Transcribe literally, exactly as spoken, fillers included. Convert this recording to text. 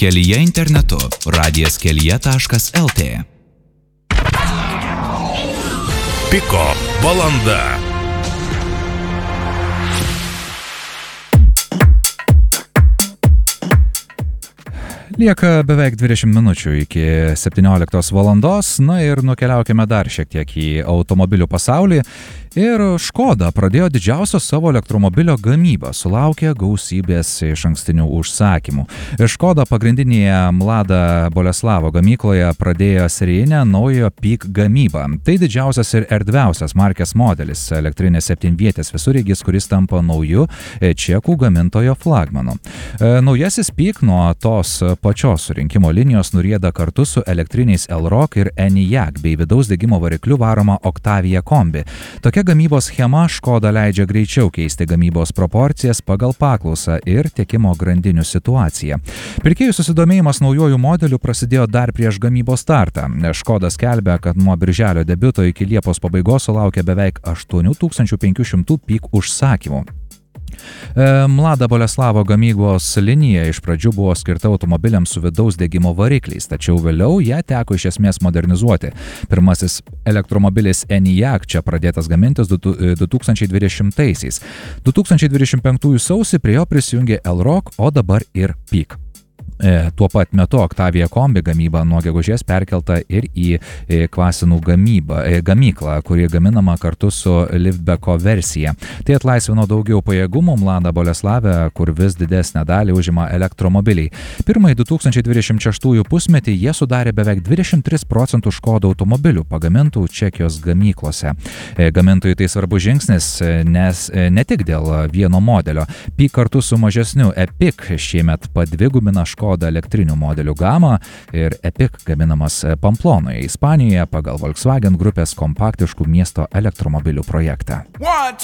Kelyje internetu radijas kelyje taškas el tė. Piko valanda. Lieka beveik dvidešimt minučių iki septynioliktos valandos, na ir nukeliaukime dar šiek tiek į automobilių pasaulį. Ir Škoda pradėjo didžiausią savo elektromobilio gamybą, sulaukė gausybės iš ankstinių užsakymų. Škoda pagrindinėje Mlada Boleslavo gamykloje pradėjo serijinę naujo Peak gamybą. Tai didžiausias ir erdviausias markės modelis, elektrinės septynvietės visureigis, kuris tampa nauju čekų gamintojo flagmanu. Naujasis Peak nuo tos pačios surinkimo linijos nurieda kartu su elektriniais Elrock ir Enyaq bei vidaus degimo varikliu varoma Octavia kombi. Tokia gamybos schema Škoda leidžia greičiau keisti gamybos proporcijas pagal paklausą ir tiekimo grandinių situaciją. Pirkėjų susidomėjimas naujojų modelių prasidėjo dar prieš gamybos startą. Škoda skelbia, kad nuo birželio debiuto iki Liepos pabaigos sulaukė beveik aštuonių tūkstančių penkių šimtų Peak užsakymų. Mlada Boleslavo gamybos linija iš pradžių buvo skirta automobiliams su vidaus degimo varikliais, tačiau vėliau ją teko iš esmės modernizuoti. Pirmasis elektromobilis Enyaq čia pradėtas gamintis du tūkstančiai dvidešimtaisiais. du tūkstančiai dvidešimt penktųjų sausį prie jo prisijungė Elrock, o dabar ir Peak. E, tuo pat metu Octavia kombi gamyba nuo gegužės perkelta ir į e, Kvasinų gamybą, e, gamyklą, kuri gaminama kartu su liftbacko versija. Tai atlaisvino daugiau pajėgumų Mlada Boleslave, kur vis didesnę dalį užima elektromobiliai. Pirmąjį du tūkstančiai dvidešimt šeštųjų pusmetį jie sudarė beveik dvidešimt tris procentų Škoda automobilių pagamintų Čekijos gamyklose. E, gamintojui tai svarbus žingsnis, nes e, ne tik dėl vieno modelio. Peak kartu su mažesniu Epiq šiemet padvigubina Škoda elektrinių modelių gamą ir Epiq gaminamas Pamplonoje, Ispanijoje pagal Volkswagen grupės kompaktiškų miesto elektromobilių projektą.